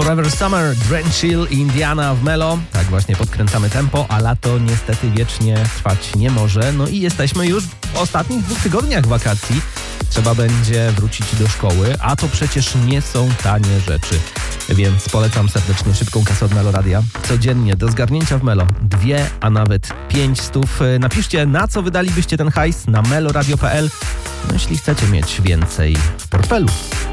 Forever Summer, Drenchill i Indiana w Melo. Tak właśnie podkręcamy tempo, a lato niestety wiecznie trwać nie może. No i jesteśmy już w ostatnich 2 tygodniach wakacji. Trzeba będzie wrócić do szkoły, a to przecież nie są tanie rzeczy. Więc polecam serdecznie szybką kasę od Melo Radia. Codziennie do zgarnięcia w Melo 2, a nawet 5 stów. Napiszcie, na co wydalibyście ten hajs na meloradio.pl, no jeśli chcecie mieć więcej w portfelu.